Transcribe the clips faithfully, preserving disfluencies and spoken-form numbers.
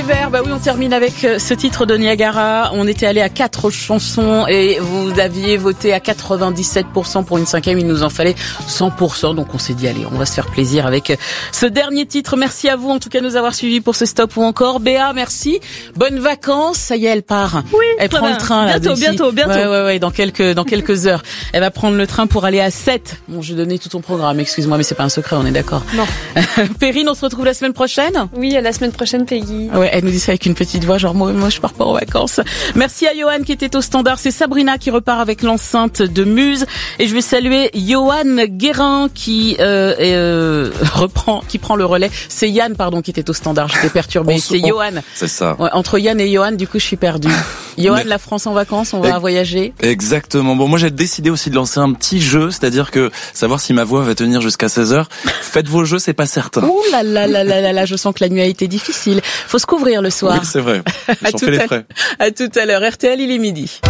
Vert, bah oui, on termine avec ce titre de Niagara. On était allé à quatre chansons et vous aviez voté à quatre-vingt-dix-sept pour cent pour une cinquième. Il nous en fallait cent pour cent. Donc on s'est dit, allez, on va se faire plaisir avec ce dernier titre. Merci à vous, en tout cas, de nous avoir suivis pour ce stop ou encore. Béa, merci. Bonnes vacances. Ça y est, elle part. Oui. Elle prend va. le train, là. Bientôt, d'ici. bientôt, bientôt. Ouais, ouais, ouais, dans quelques, dans quelques heures. Elle va prendre le train pour aller à sept. Bon, je vais donner tout ton programme. Excuse-moi, mais c'est pas un secret, on est d'accord. Non. Perrine, on se retrouve la semaine prochaine. Oui, à la semaine prochaine, Peggy. Ouais, elle nous dit ça avec une petite voix, genre moi, moi je pars pas en vacances. Merci à Johan qui était au standard. C'est Sabrina qui repart avec l'enceinte de Muse. Et je vais saluer Johan Guérin qui euh, euh, reprend, qui prend le relais. C'est Yann, pardon, qui était au standard. J'étais perturbée. Se, c'est on, Johan. C'est ça. Ouais, entre Yann et Johan, du coup, je suis perdue. Johan, Mais... la France en vacances, on va et... voyager. Exactement. Bon, moi j'ai décidé aussi de lancer un petit jeu, c'est-à-dire que savoir si ma voix va tenir jusqu'à seize heures. Faites vos jeux, c'est pas certain. Ouh là là là là là là, je sens que la nuit a été difficile. Faut se couvrir le soir. Oui, c'est vrai. J'en fais les frais. À tout à l'heure. R T L, il est midi.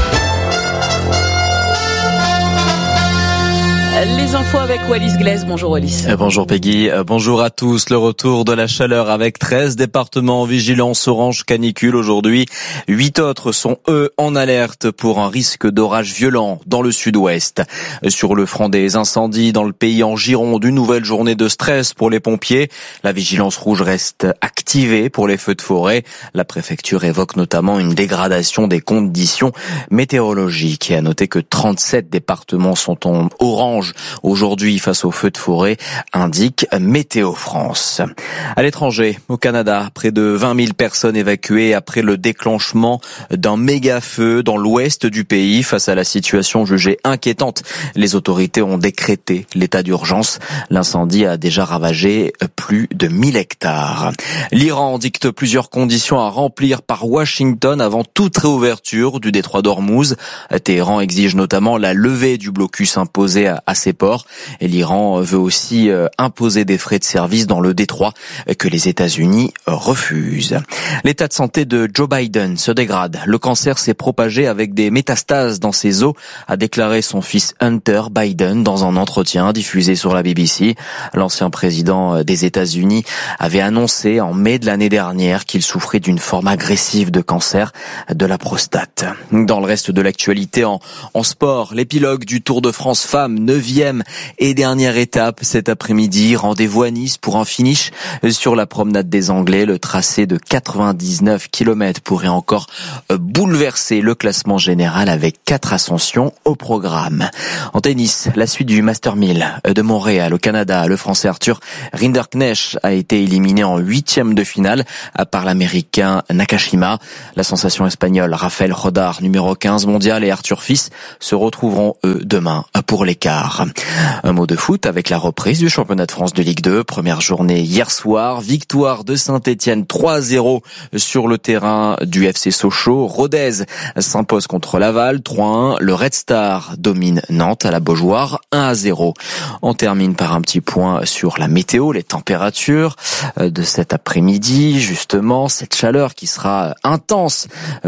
Les infos avec Wallis Glaise. Bonjour Wallis. Bonjour Peggy, bonjour à tous. Le retour de la chaleur avec treize départements en vigilance orange canicule aujourd'hui. huit autres sont eux en alerte pour un risque d'orage violent dans le sud-ouest. Sur le front des incendies dans le pays en Gironde, une nouvelle journée de stress pour les pompiers. La vigilance rouge reste activée pour les feux de forêt. La préfecture évoque notamment une dégradation des conditions météorologiques et a noté que trente-sept départements sont en orange aujourd'hui face aux feux de forêt, indique Météo France. À l'étranger, au Canada, près de vingt mille personnes évacuées après le déclenchement d'un méga feu dans l'ouest du pays. Face à la situation jugée inquiétante, les autorités ont décrété l'état d'urgence. L'incendie a déjà ravagé plus de mille hectares. L'Iran dicte plusieurs conditions à remplir par Washington avant toute réouverture du détroit d'Ormuz. Téhéran exige notamment la levée du blocus imposé à à ses ports. Et l'Iran veut aussi imposer des frais de service dans le détroit que les États-Unis refusent. L'état de santé de Joe Biden se dégrade. Le cancer s'est propagé avec des métastases dans ses os, a déclaré son fils Hunter Biden dans un entretien diffusé sur la B B C. L'ancien président des États-Unis avait annoncé en mai de l'année dernière qu'il souffrait d'une forme agressive de cancer de la prostate. Dans le reste de l'actualité en, en sport, l'épilogue du Tour de France Femmes, neuvième et dernière étape cet après-midi. Rendez-vous à Nice pour un finish sur la promenade des Anglais. Le tracé de quatre-vingt-dix-neuf kilomètres pourrait encore bouleverser le classement général avec quatre ascensions au programme. En tennis, la suite du Master mille de Montréal au Canada. Le Français Arthur Rinderknecht a été éliminé en huitième de finale par l'Américain Nakashima. La sensation espagnole Rafael Rodar, numéro quinze mondial, et Arthur Fils se retrouveront eux demain pour l'écart. Un mot de foot avec la reprise du championnat de France de Ligue deux. Première journée hier soir. Victoire de Saint-Etienne trois à zéro sur le terrain du F C Sochaux. Rodez s'impose contre Laval trois à un. Le Red Star domine Nantes à la Beaujoire un à zéro. On termine par un petit point sur la météo, les températures de cet après-midi. Justement, cette chaleur qui sera intense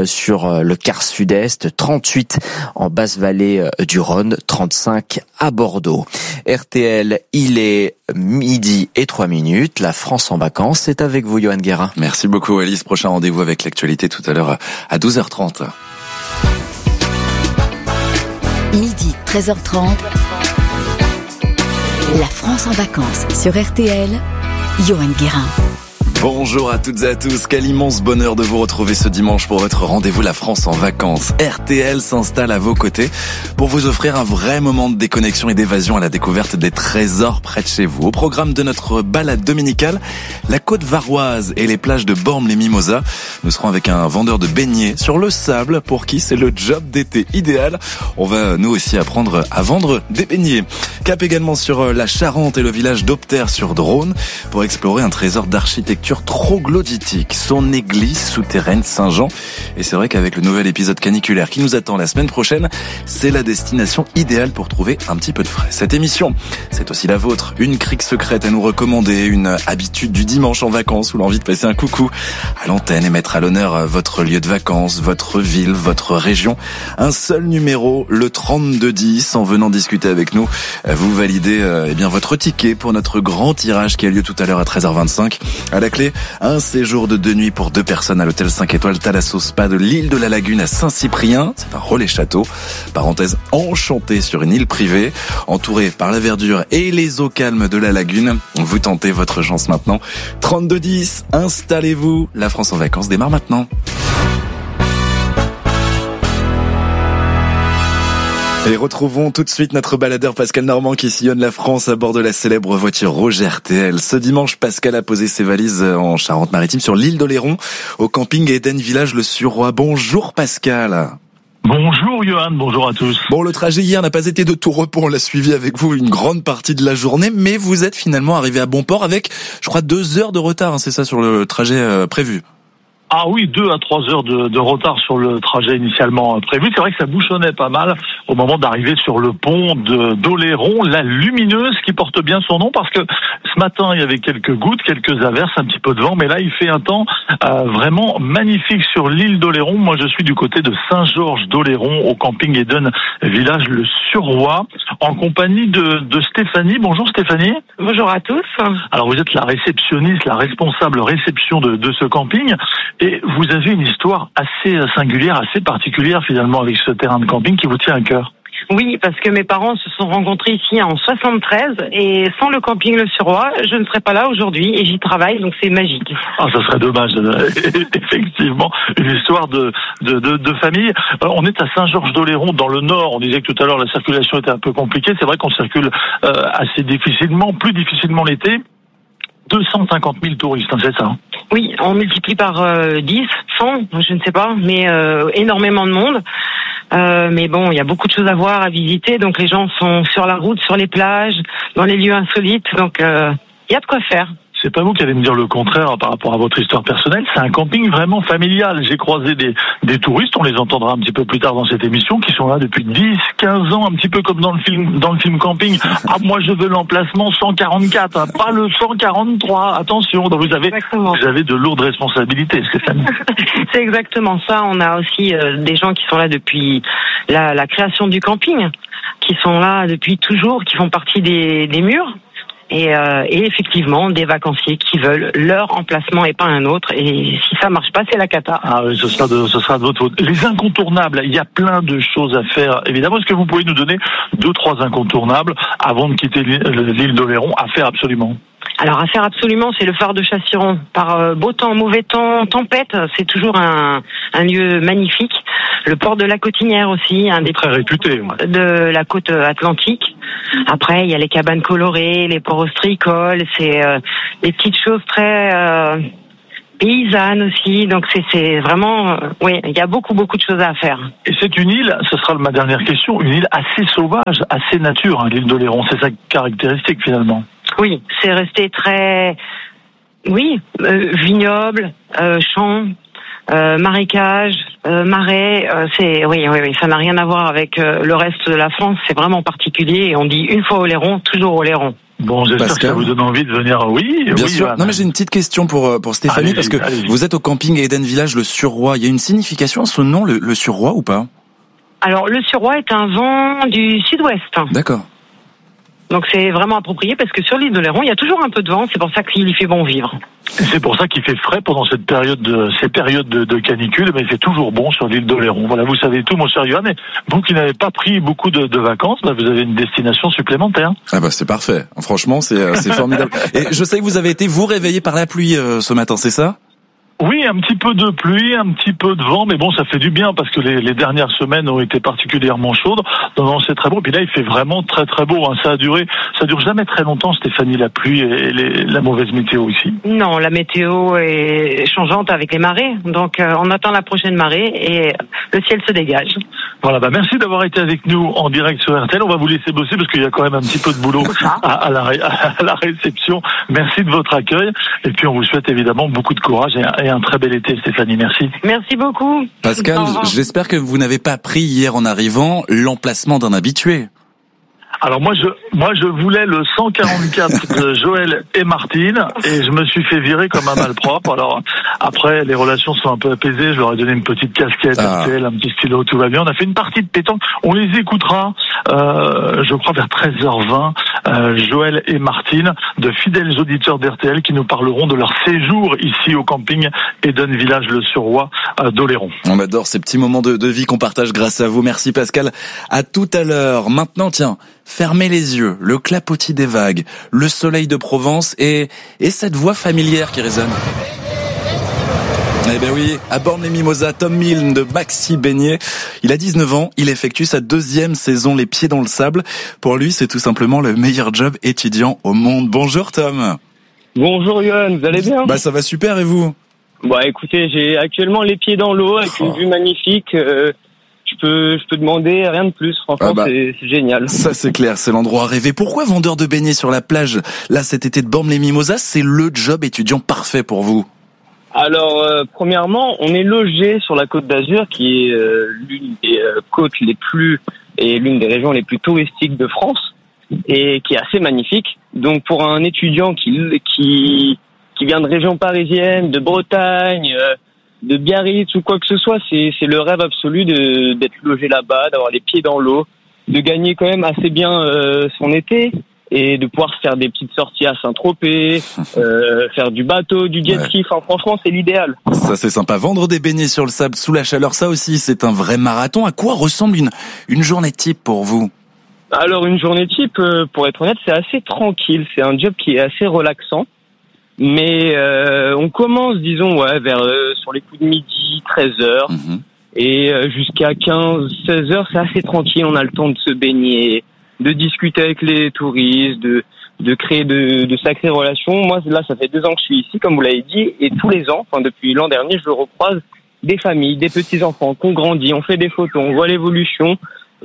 sur le quart sud-est. trente-huit en basse vallée du Rhône, trente-cinq à Bordeaux. R T L, il est midi et trois minutes. La France en vacances, c'est avec vous, Johan Guérin. Merci beaucoup, Alice. Prochain rendez-vous avec l'actualité tout à l'heure à douze heures trente. Midi, treize heures trente. La France en vacances sur R T L. Johan Guérin. Bonjour à toutes et à tous, quel immense bonheur de vous retrouver ce dimanche pour votre rendez-vous La France en vacances. R T L s'installe à vos côtés pour vous offrir un vrai moment de déconnexion et d'évasion à la découverte des trésors près de chez vous. Au programme de notre balade dominicale, la côte varoise et les plages de Bormes-les-Mimosas. Nous serons avec un vendeur de beignets sur le sable pour qui c'est le job d'été idéal. On va nous aussi apprendre à vendre des beignets. Cap également sur la Charente et le village d'Opter sur Drône pour explorer un trésor d'architecture troglodytique, son église souterraine Saint-Jean. Et c'est vrai qu'avec le nouvel épisode caniculaire qui nous attend la semaine prochaine, c'est la destination idéale pour trouver un petit peu de frais. Cette émission, c'est aussi la vôtre. Une crique secrète à nous recommander, une habitude du dimanche en vacances ou l'envie de passer un coucou à l'antenne et mettre à l'honneur votre lieu de vacances, votre ville, votre région. Un seul numéro, le trente-deux dix. En venant discuter avec nous, vous validez euh, eh bien votre ticket pour notre grand tirage qui a lieu tout à l'heure à treize heures vingt-cinq. À la clé clé. Un séjour de deux nuits pour deux personnes à l'hôtel cinq étoiles Thalasso Spa de l'île de la Lagune à Saint-Cyprien. C'est un relais château. Parenthèse, enchanté sur une île privée, entouré par la verdure et les eaux calmes de la lagune. Vous tentez votre chance maintenant. trente-deux dix, installez-vous. La France en vacances démarre maintenant. Et retrouvons tout de suite notre baladeur Pascal Normand qui sillonne la France à bord de la célèbre voiture Rouge R T L. Ce dimanche, Pascal a posé ses valises en Charente-Maritime sur l'île d'Oléron au camping Eden Village Le Suroît. Bonjour Pascal. Bonjour Johan, bonjour à tous. Bon, le trajet hier n'a pas été de tout repos, on l'a suivi avec vous une grande partie de la journée, mais vous êtes finalement arrivé à bon port avec, je crois, deux heures de retard, hein, c'est ça, sur le trajet euh, prévu. Ah oui, deux à trois heures de, de retard sur le trajet initialement prévu. C'est vrai que ça bouchonnait pas mal au moment d'arriver sur le pont de d'Oléron, la lumineuse qui porte bien son nom parce que ce matin il y avait quelques gouttes, quelques averses, un petit peu de vent, mais là il fait un temps euh, vraiment magnifique sur l'île d'Oléron. Moi je suis du côté de Saint-Georges d'Oléron au camping Eden Village Le Suroît en compagnie de, de Stéphanie. Bonjour Stéphanie. Bonjour à tous. Alors vous êtes la réceptionniste, la responsable réception de, de ce camping. Et vous avez une histoire assez singulière, assez particulière finalement avec ce terrain de camping qui vous tient à cœur. Oui, parce que mes parents se sont rencontrés ici en soixante-treize et sans le camping Le Suroît, je ne serais pas là aujourd'hui et j'y travaille, donc c'est magique. Ah, ça serait dommage. Effectivement, une histoire de de, de, de famille. Alors, on est à Saint-Georges d'Oléron dans le nord. On disait que tout à l'heure la circulation était un peu compliquée. C'est vrai qu'on circule euh, assez difficilement, plus difficilement l'été. deux cent cinquante mille touristes, hein, c'est ça hein? Oui, on multiplie par euh, dix, cent, je ne sais pas, mais euh, énormément de monde. Euh, mais bon, il y a beaucoup de choses à voir, à visiter, donc les gens sont sur la route, sur les plages, dans les lieux insolites, donc il euh, y a de quoi faire. C'est pas vous qui allez me dire le contraire par rapport à votre histoire personnelle. C'est un camping vraiment familial. J'ai croisé des, des touristes, on les entendra un petit peu plus tard dans cette émission, qui sont là depuis dix, quinze ans, un petit peu comme dans le film, dans le film Camping. Ah, moi, je veux l'emplacement cent quarante-quatre, hein, pas le cent quarante-trois. Attention. Donc vous avez, vous avez de lourdes responsabilités, Stéphanie. C'est exactement ça. On a aussi euh, des gens qui sont là depuis la, la création du camping, qui sont là depuis toujours, qui font partie des, des murs. Et, euh, et effectivement, des vacanciers qui veulent leur emplacement et pas un autre. Et si ça marche pas, c'est la cata. Ah oui, ce sera de, ce sera de votre faute. Les incontournables, il y a plein de choses à faire. Évidemment, est-ce que vous pouvez nous donner deux, trois incontournables avant de quitter l'île d'Oléron à faire absolument? Alors à faire absolument, c'est le phare de Chassiron. Par beau temps, mauvais temps, tempête, c'est toujours un, un lieu magnifique. Le port de la Cotinière aussi, un des très réputé de la côte atlantique. Après, il y a les cabanes colorées, les ports ostréicoles, c'est euh, des petites choses très euh, paysannes aussi. Donc c'est, c'est vraiment, euh, oui, il y a beaucoup beaucoup de choses à faire. Et c'est une île, ce sera ma dernière question, une île assez sauvage, assez nature, hein, l'île d'Oléron. C'est sa caractéristique finalement. Oui, c'est resté très, oui, euh, vignoble, euh, champs, euh, marécages, euh, marais. Euh, c'est, oui, oui, oui, ça n'a rien à voir avec euh, le reste de la France. C'est vraiment particulier. Et on dit une fois Oléron, toujours Oléron. Bon, j'espère Pascal, que ça vous donne envie de venir. Oui, bien oui, sûr. Voilà. Non, mais j'ai une petite question pour pour Stéphanie allez, parce que allez. Vous êtes au camping Eden Village Le Suroît. Il y a une signification à ce nom, le, le Suroît, ou pas? Alors, le Suroît est un vent du sud-ouest. D'accord. Donc c'est vraiment approprié parce que sur l'île d'Oléron, il y a toujours un peu de vent, c'est pour ça qu'il y fait bon vivre. C'est pour ça qu'il fait frais pendant cette période de ces périodes de, de canicule, mais il fait toujours bon sur l'île d'Oléron. Voilà, vous savez tout, mon cher Johan. Et vous qui n'avez pas pris beaucoup de, de vacances, bah vous avez une destination supplémentaire. Ah bah c'est parfait. Franchement, c'est c'est formidable. Et je sais que vous avez été vous réveillé par la pluie euh, ce matin, c'est ça? Oui, un petit peu de pluie, un petit peu de vent, mais bon, ça fait du bien parce que les, les dernières semaines ont été particulièrement chaudes. Non, non, c'est très beau. Puis là, il fait vraiment très très beau. Hein. Ça a duré, ça dure jamais très longtemps, Stéphanie, la pluie et les, la mauvaise météo ici. Non, la météo est changeante avec les marées. Donc, euh, on attend la prochaine marée et le ciel se dégage. Voilà, bah merci d'avoir été avec nous en direct sur R T L. On va vous laisser bosser parce qu'il y a quand même un petit peu de boulot à, à, la, à la réception. Merci de votre accueil. Et puis, on vous souhaite évidemment beaucoup de courage et, et un très bel été, Stéphanie. Merci. Merci beaucoup. Pascal, j'espère que vous n'avez pas pris hier en arrivant l'emplacement d'un habitué. Alors moi je moi je voulais le cent quarante-quatre de Joël et Martine et je me suis fait virer comme un malpropre. Alors après les relations sont un peu apaisées, je leur ai donné une petite casquette, ah. R T L, un petit stylo, tout va bien. On a fait une partie de pétanque. On les écoutera, euh, je crois vers treize heures vingt, euh, Joël et Martine, de fidèles auditeurs d'R T L qui nous parleront de leur séjour ici au camping Eden Village Le Suroît euh, d'Oléron. On adore ces petits moments de, de vie qu'on partage grâce à vous. Merci Pascal. À tout à l'heure. Maintenant, tiens, fermez les yeux, le clapotis des vagues, le soleil de Provence et, et cette voix familière qui résonne. Eh ben oui, à Bormes-les-Mimosas, Tom Milne de Maxi Beignet. Il a dix-neuf ans, il effectue sa deuxième saison les pieds dans le sable. Pour lui, c'est tout simplement le meilleur job étudiant au monde. Bonjour Tom. Bonjour Yoann, vous allez bien? Bah ça va super et vous? Bah écoutez, j'ai actuellement les pieds dans l'eau avec oh. une vue magnifique. Euh, je peux, je peux demander rien de plus. Franchement, ah bah, c'est, c'est génial. Ça c'est clair, c'est l'endroit rêvé. Pourquoi vendeur de beignets sur la plage là cet été de Bormes-les-Mimosas, c'est le job étudiant parfait pour vous? Alors, euh, premièrement, on est logé sur la Côte d'Azur, qui est euh, l'une des euh, côtes les plus et l'une des régions les plus touristiques de France, et qui est assez magnifique. Donc, pour un étudiant qui qui qui vient de région parisienne, de Bretagne, euh, de Biarritz ou quoi que ce soit, c'est c'est le rêve absolu de d'être logé là-bas, d'avoir les pieds dans l'eau, de gagner quand même assez bien euh, son été. Et de pouvoir faire des petites sorties à Saint-Tropez, euh, faire du bateau, du jet ski. Ouais. Enfin, franchement, c'est l'idéal. Ça, c'est sympa. Vendre des beignets sur le sable sous la chaleur, ça aussi, c'est un vrai marathon. À quoi ressemble une, une journée type pour vous? Alors, une journée type, pour être honnête, c'est assez tranquille. C'est un job qui est assez relaxant. Mais euh, on commence, disons, ouais, vers euh, sur les coups de midi, treize heures. Mm-hmm. Et euh, jusqu'à quinze, seize heures, c'est assez tranquille. On a le temps de se baigner, de discuter avec les touristes, de de créer de, de sacrées relations. Moi, là, ça fait deux ans que je suis ici, comme vous l'avez dit, et tous les ans, enfin depuis l'an dernier, je recroise des familles, des petits-enfants qu'on grandit, on fait des photos, on voit l'évolution,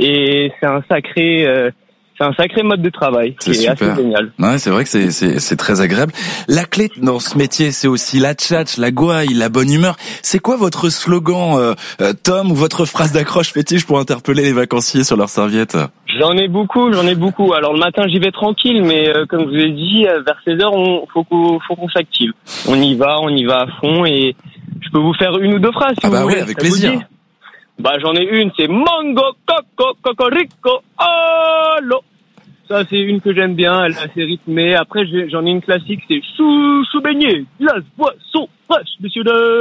et c'est un sacré... Euh, C'est un sacré mode de travail. C'est, c'est super. Assez génial. Ouais, c'est vrai que c'est, c'est, c'est très agréable. La clé dans ce métier, c'est aussi la tchatch, la gouaille, la bonne humeur. C'est quoi votre slogan, euh, euh, Tom, ou votre phrase d'accroche fétiche pour interpeller les vacanciers sur leur serviette? J'en ai beaucoup, j'en ai beaucoup. Alors le matin, j'y vais tranquille, mais euh, comme je vous ai dit, euh, vers seize heures, on faut qu'on, faut qu'on s'active. On y va, on y va à fond, et je peux vous faire une ou deux phrases si ah vous bah voulez. Oui, avec plaisir. Bah j'en ai une, c'est Mango, Coco, Cocorico, Allo. Ça, c'est une que j'aime bien, elle est assez rythmée. Après, j'en ai une classique, c'est Chou, chou beignet, glace, boisson, fraîche, messieurs,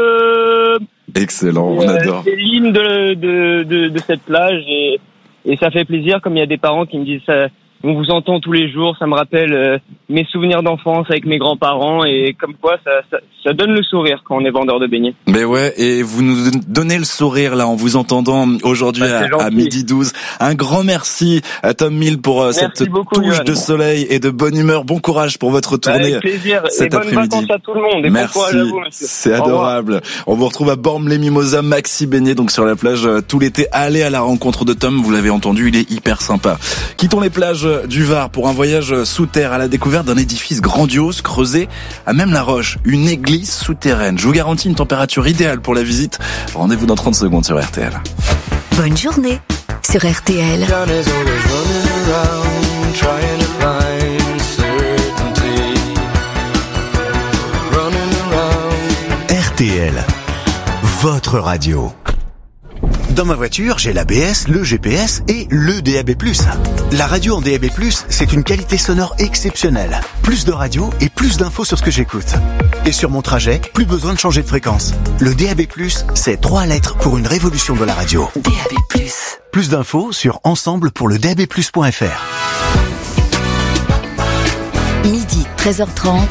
dames. Excellent, on euh, adore. C'est l'hymne de, de, de, de cette plage, et, et ça fait plaisir, comme il y a des parents qui me disent ça. On vous entend tous les jours, ça me rappelle euh, mes souvenirs d'enfance avec mes grands-parents, et comme quoi ça, ça, ça donne le sourire quand on est vendeur de beignets. Mais ouais, et vous nous donnez le sourire là en vous entendant aujourd'hui bah, à, à midi douze. Un grand merci à Tom Milne pour euh, cette beaucoup, touche Yoann. de soleil et de bonne humeur. Bon courage pour votre tournée. Avec plaisir, cet et bonnes après-midi. vacances à tout le monde. Et merci, bon courage à vous, monsieur. C'est adorable. On vous retrouve à Bormes-les-Mimosas, Maxi Beignet, donc sur la plage euh, tout l'été. Allez à la rencontre de Tom, vous l'avez entendu, il est hyper sympa. Quittons les plages du Var pour un voyage sous terre à la découverte d'un édifice grandiose creusé à même la roche, une église souterraine. Je vous garantis une température idéale pour la visite. Rendez-vous dans trente secondes sur R T L. Bonne journée sur R T L. R T L, votre radio. Dans ma voiture, j'ai l'A B S, le G P S et le D A B plus. La radio en D A B plus, c'est une qualité sonore exceptionnelle. Plus de radio et plus d'infos sur ce que j'écoute. Et sur mon trajet, plus besoin de changer de fréquence. Le D A B plus, c'est trois lettres pour une révolution de la radio. D A B plus. Plus d'infos sur ensemble pour le D A B plus point F R. Midi, treize heures trente.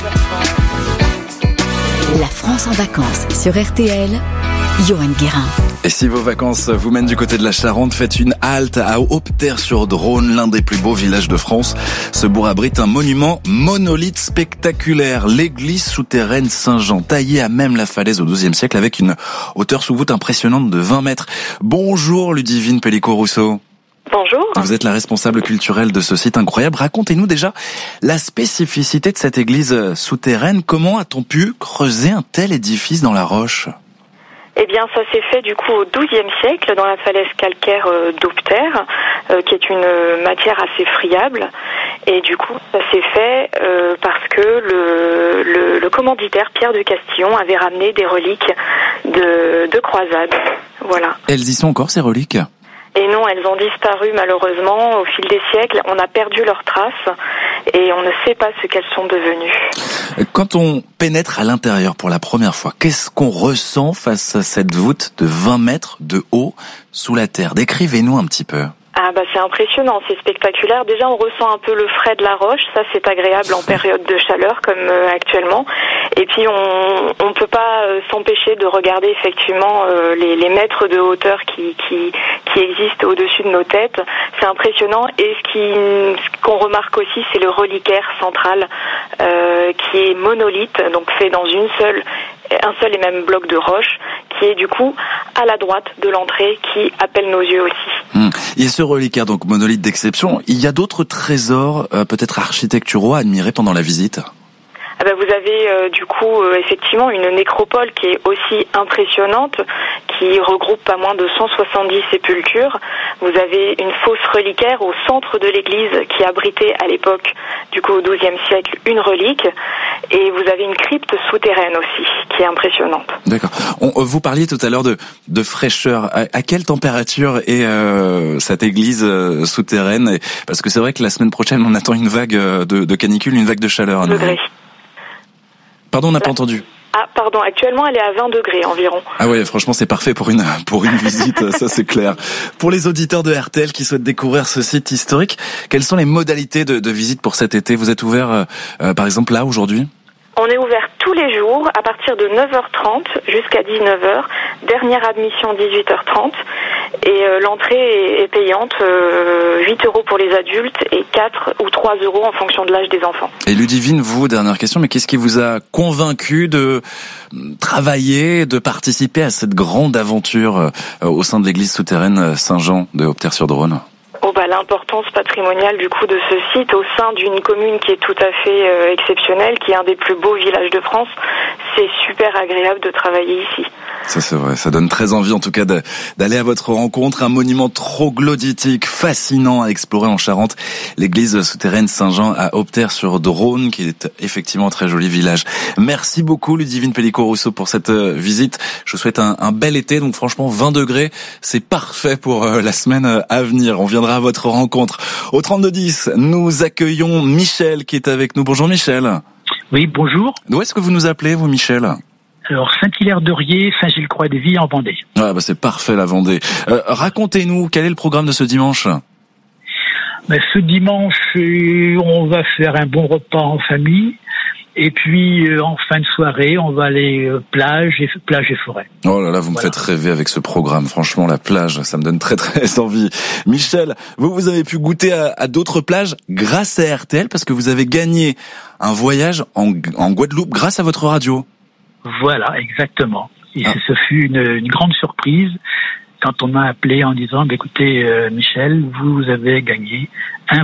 La France en vacances sur R T L. Yoann Guérin. Et si vos vacances vous mènent du côté de la Charente, faites une halte à Opter-sur-Dronne, l'un des plus beaux villages de France. Ce bourg abrite un monument monolithe spectaculaire, l'église souterraine Saint-Jean, taillée à même la falaise au douzième siècle avec une hauteur sous voûte impressionnante de vingt mètres. Bonjour Ludivine Pellicot-Rousseau. Bonjour. Vous êtes la responsable culturelle de ce site incroyable. Racontez-nous déjà la spécificité de cette église souterraine. Comment a-t-on pu creuser un tel édifice dans la roche ? Eh bien, ça s'est fait du coup au douzième siècle dans la falaise calcaire euh, d'Opter, euh, qui est une matière assez friable. Et du coup, ça s'est fait euh, parce que le, le, le commanditaire Pierre de Castillon avait ramené des reliques de, de croisade. Voilà. Elles y sont encore, ces reliques ? Et non, elles ont disparu malheureusement au fil des siècles. On a perdu leurs traces et on ne sait pas ce qu'elles sont devenues. Quand on pénètre à l'intérieur pour la première fois, qu'est-ce qu'on ressent face à cette voûte de vingt mètres de haut sous la terre ? Décrivez-nous un petit peu. Ah bah c'est impressionnant, c'est spectaculaire. Déjà on ressent un peu le frais de la roche, ça c'est agréable en période de chaleur comme euh, actuellement. Et puis on on peut pas euh, s'empêcher de regarder effectivement euh, les, les mètres de hauteur qui qui qui existent au-dessus de nos têtes. C'est impressionnant et ce qui ce qu'on remarque aussi c'est le reliquaire central euh, qui est monolithe, donc fait dans une seule un seul et même bloc de roche qui est du coup à la droite de l'entrée qui appelle nos yeux aussi. Mmh. Il y a ce reliquaire, donc monolithe d'exception. Il y a d'autres trésors, euh, peut-être architecturaux, à admirer pendant la visite ? Ah ben vous avez euh, du coup euh, effectivement une nécropole qui est aussi impressionnante, qui regroupe pas moins de cent soixante-dix sépultures. Vous avez une fosse reliquaire au centre de l'église qui abritait à l'époque, du coup au douzième siècle, une relique. Et vous avez une crypte souterraine aussi, qui est impressionnante. D'accord. On, vous parliez tout à l'heure de, de fraîcheur. À, à quelle température est euh, cette église euh, souterraine ? Parce que c'est vrai que la semaine prochaine, on attend une vague de, de canicule, une vague de chaleur. À degrés. Pardon, on n'a pas entendu. Ah, pardon, actuellement elle est à vingt degrés environ. Ah ouais, franchement c'est parfait pour une pour une visite, ça c'est clair. Pour les auditeurs de R T L qui souhaitent découvrir ce site historique, quelles sont les modalités de, de visite pour cet été ? Vous êtes ouvert euh, euh, par exemple là aujourd'hui ? On est ouvert tous les jours à partir de neuf heures trente jusqu'à dix-neuf heures. Dernière admission dix-huit heures trente. Et euh, l'entrée est payante, euh, huit euros pour les adultes et quatre ou trois euros en fonction de l'âge des enfants. Et Ludivine, vous, dernière question, mais qu'est-ce qui vous a convaincu de travailler, de participer à cette grande aventure euh, au sein de l'église souterraine Saint-Jean de Opter-sur-Dronne ? Oh bah l'importance patrimoniale du coup de ce site au sein d'une commune qui est tout à fait euh, exceptionnelle, qui est un des plus beaux villages de France. C'est super agréable de travailler ici. Ça c'est vrai, ça donne très envie en tout cas de, d'aller à votre rencontre. Un monument troglodytique fascinant à explorer en Charente, l'église souterraine Saint-Jean à Opter-sur-Dronne, qui est effectivement un très joli village. Merci beaucoup Ludivine Pellicot-Rousseau pour cette visite. Je vous souhaite un, un bel été, donc franchement vingt degrés, c'est parfait pour la semaine à venir. On viendra à votre rencontre. Au trente-deux dix, nous accueillons Michel qui est avec nous. Bonjour Michel. Oui, bonjour. D'où est-ce que vous nous appelez, vous Michel ? Alors, Saint-Hilaire-d'Orier, Saint-Gilles-Croix-des-Villes en Vendée. Ah bah c'est parfait la Vendée. Euh, racontez-nous, quel est le programme de ce dimanche ? Ben, ce dimanche, on va faire un bon repas en famille. Et puis, euh, en fin de soirée, on va aller euh, plage et plage et forêt. Oh là là, vous me voilà. faites rêver avec ce programme. Franchement, la plage, ça me donne très très envie. Michel, vous, vous avez pu goûter à, à d'autres plages grâce à R T L parce que vous avez gagné un voyage en, en Guadeloupe grâce à votre radio. Voilà, exactement. Et ah. ce fut une, une grande surprise quand on m'a appelé en disant, bah, écoutez, euh, Michel, vous avez gagné